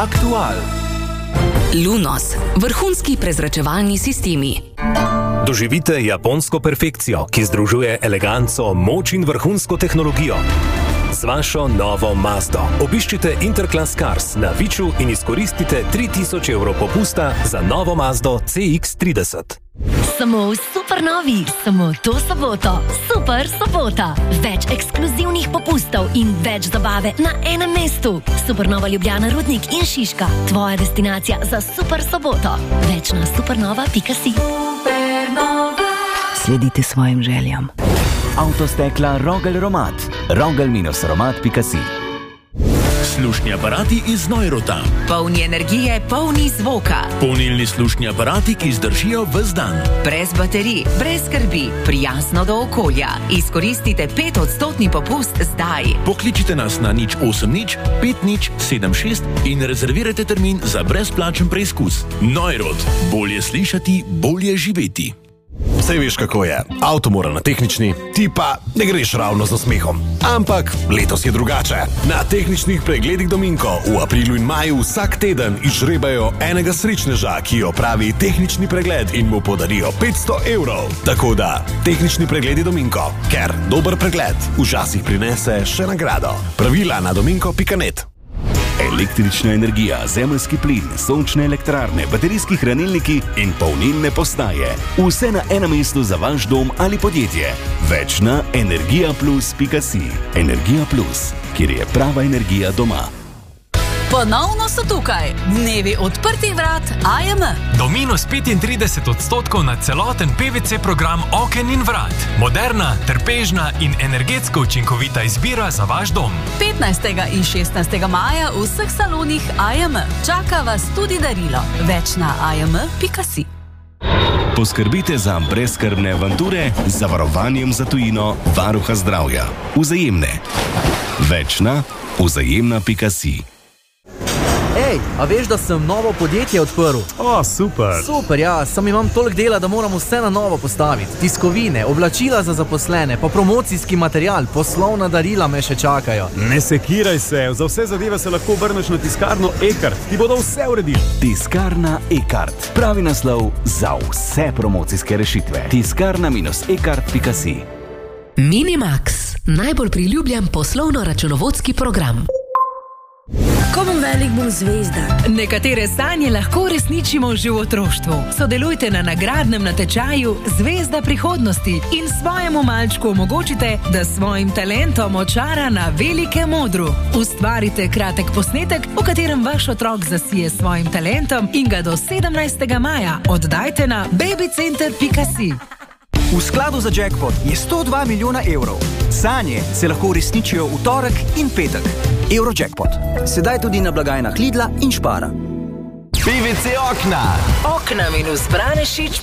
Aktual. Lunos, vrhunski prezračevalni sistemi. Doživite japonsko perfekcijo, ki združuje eleganco, moč in vrhunsko tehnologijo. Z vašo novo Mazdo obiščite Interclass Cars na Viču in izkoristite 3000 evrov popusta za novo Mazdo CX-30. Samo v Supernovi, samo to soboto. Super sobota. Več ekskluzivnih popustov in več zabave na enem mestu. Supernova Ljubljana, Rudnik in Šiška. Tvoja destinacija za super soboto. Več na supernova.si. Supernova. Sledite svojim željam. Avtostekla Rogel Romat. Rogel-romat.si. Slušni aparati iz Neurota. Polni energije, polni zvoka. Polnilni slušni aparati, ki zdržijo ves dan. Brez baterij, brez skrbi, prijazno do okolja. Izkoristite 5% popust zdaj. Pokličite nas na 080 5076 in rezervirajte termin za brezplačen preizkus. Neurot. Bolje slišati, bolje živeti. Saj veš, kako je. Avto mora na tehnični, ti pa ne greš ravno z nasmehom. Ampak letos je drugače. Na tehničnih pregledih Dominko v aprilu in maju vsak teden izžrebajo enega srečneža, ki opravi tehnični pregled in mu podarijo 500 evrov. Tako da, tehnični pregledi Dominko, ker dober pregled včasih prinese še nagrado. Pravila na dominko.net. Električna energija, zemeljski plin, sončne elektrarne, baterijski hranilniki in polnilne postaje. Vse na enem mestu za vaš dom ali podjetje. Več na energijaplus.si. Energija Plus, kjer je prava energija doma. Ponovno so tukaj. Dnevi odprtih vrat AJM. Do minus 35% na celoten PVC program oken in vrat. Moderna, trpežna in energetsko učinkovita izbira za vaš dom. 15. in 16. maja v vseh salonih AJM. Čaka vas tudi darilo. Več na ajm.si. Poskrbite za brezskrbne avanture z zavarovanjem za tujino Varuha zdravja. Vzajemne. Več na vzajemna.si. Ej, a veš, da sem novo podjetje odprl? O, super. Super, ja, sam imam toliko dela, da moram vse na novo postaviti. Tiskovine, oblačila za zaposlene, pa promocijski material, poslovna darila me še čakajo. Ne sekiraj se, za vse zadeve se lahko obrneš na tiskarno e-kart. Ti bodo vse uredili. Tiskarna e-kart. Pravi naslov za vse promocijske rešitve. Tiskarna-e-kart.si. Minimax, najbolj priljubljen poslovno-računovodski program. Ko bom velik, bom zvezda. Nekatere sanje lahko resničimo že v otroštvu. Sodelujte na nagradnem natečaju Zvezda prihodnosti in svojemu malčku omogočite, da svojim talentom očara na velikem odru. Ustvarite kratek posnetek, v katerem vaš otrok zasije svojim talentom in ga do 17. maja oddajte na babycenter.si. V skladu za jackpot je 102 milijona evrov. Sanje se lahko uresničijo v torek in petek. Eurojackpot. Sedaj tudi na blagajnah Lidla in Spara. PVC okna. Okna minus Branešič